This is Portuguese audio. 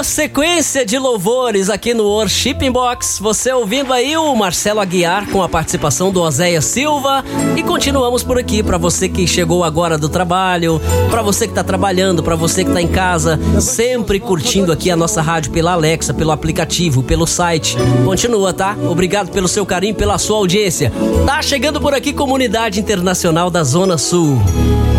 Continua sequência de louvores aqui no Worship Box. Você ouvindo aí o Marcelo Aguiar com a participação do Oséia Silva. E continuamos por aqui para você que chegou agora do trabalho, para você que tá trabalhando, para você que tá em casa, sempre curtindo aqui a nossa rádio pela Alexa, pelo aplicativo, pelo site. Continua, tá? Obrigado pelo seu carinho, pela sua audiência. Tá chegando por aqui Comunidade Internacional da Zona Sul.